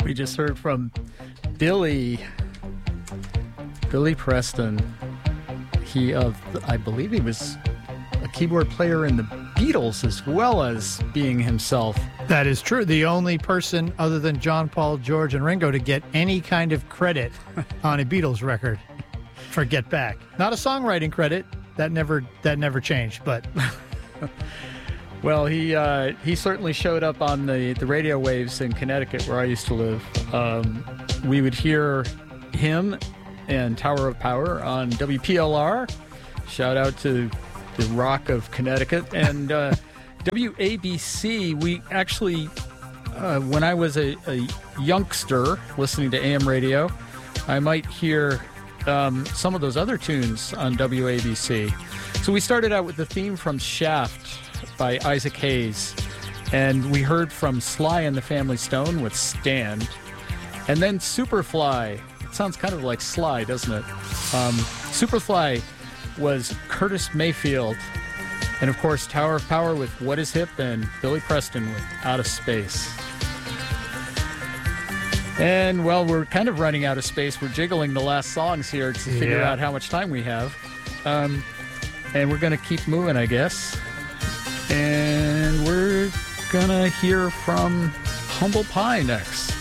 We just heard from Billy Preston. I believe he was a keyboard player in the Beatles as well as being himself. That is true. The only person other than John, Paul, George, and Ringo to get any kind of credit on a Beatles record for Get Back. Not a songwriting credit. That never changed, but... Well, he certainly showed up on the radio waves in Connecticut where I used to live. We would hear him and Tower of Power on WPLR. Shout out to the Rock of Connecticut. And WABC, we actually, when I was a youngster listening to AM radio, I might hear some of those other tunes on WABC. So we started out with the theme from Shaft by Isaac Hayes, and we heard from Sly and the Family Stone with Stand, and then Superfly. It sounds kind of like Sly, doesn't it? Superfly was Curtis Mayfield, and of course Tower of Power with What Is Hip, and Billy Preston with Out of Space. And well, we're kind of running out of space. We're jiggling the last songs here to figure out how much time we have, and we're going to keep moving, I guess. And we're going to hear from Humble Pie next.